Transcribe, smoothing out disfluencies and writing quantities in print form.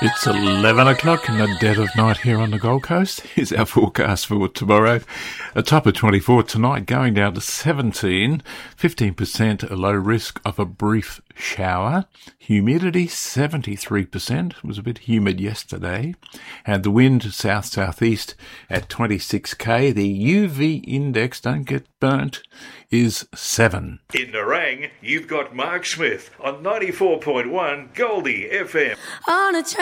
It's 11 o'clock in the dead of night here on the Gold Coast. Here's our forecast for tomorrow. A top of 24 tonight, going down to 17, 15%, a low risk of a brief shower. Humidity 73%, it was a bit humid yesterday. And the wind south-southeast at 26k. The UV index, don't get burnt, is 7. In Nerang, you've got Mark Smith on 94.1 Goldie FM. On a